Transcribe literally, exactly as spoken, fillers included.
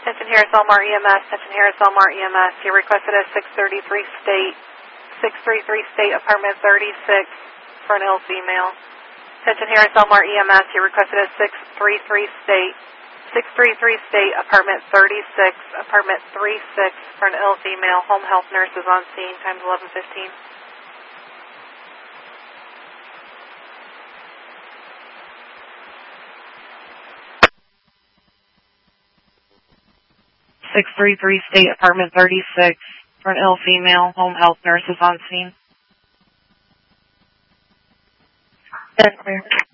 Attention Harris Elmar E M S, attention Harris Elmar E M S. You're requested at six thirty-three State, six thirty-three State, apartment thirty-six, for an ill female. Attention Harris Elmar E M S, you're requested at six thirty-three State, six thirty-three State, apartment thirty-six, apartment thirty-six, for an ill female. Home health nurse is on scene, times eleven fifteen. six thirty-three State, apartment thirty-six, for an ill female. Home health nurse is on scene. Then clear.